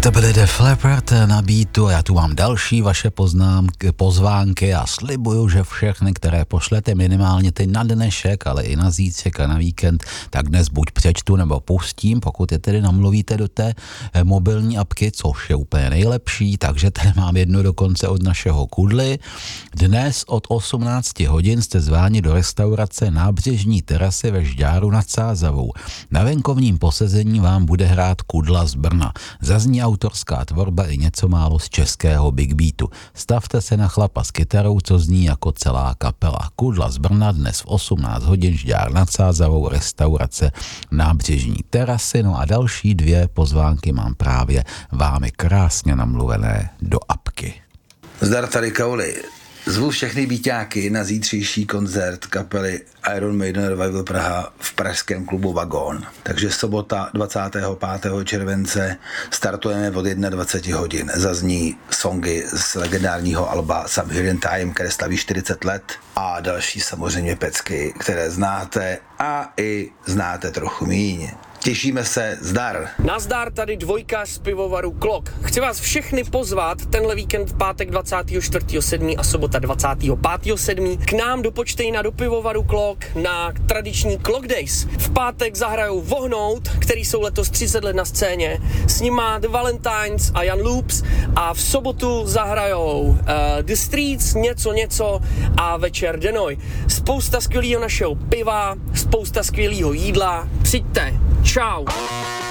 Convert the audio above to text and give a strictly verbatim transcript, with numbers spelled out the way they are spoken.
to byly Def Leppard na beatu a já tu mám další vaše poznámky, pozvánky a slibuju, že všechny, které pošlete minimálně teď na dnešek, ale i na zítřek a na víkend, tak dnes buď přečtu nebo pustím, pokud je tedy namluvíte do té mobilní apky, což je úplně nejlepší, takže tady mám jedno dokonce od našeho Kudly. Dnes od osmnácti hodin jste zváni do restaurace Nábřežní terasy ve Žďáru nad Sázavou. Na venkovním posezení vám bude hrát Kudla z Brna. Zazní autorská tvorba i něco málo z českého big beatu. Stavte se na chlapa s kytarou, co zní jako celá kapela. Kudla z Brna dnes v osmnáct hodin Žďár nad Sázavou, restaurace Nábřežní terasy. No a další dvě pozvánky mám právě vámi krásně namluvené do apky. Zdar, tady Kauli. Zvu všechny býťáky na zítřejší koncert kapely Iron Maiden Revival Praha v pražském klubu Vagón. Takže sobota dvacátého pátého července startujeme od dvacet jedna hodin. Zazní songy z legendárního alba Subhuman Time, které slaví čtyřicet let, a další samozřejmě pecky, které znáte a i znáte trochu míň. Těšíme se, zdar. Nazdar, tady dvojka z pivovaru Klok. Chci vás všechny pozvat tenhle víkend v pátek dvacátého čtvrtého sedmého a sobota dvacátého pátého sedmého k nám do Počtejna do pivovaru Klok na tradiční Klok Days. V pátek zahrajou Vohnout, který jsou letos třicet let na scéně, s nima The Valentines a Jan Loops, a v sobotu zahrajou uh, The Streets, něco něco a večer Denoj. Spousta skvělého našeho piva, spousta skvělého jídla. Přijďte. Čau.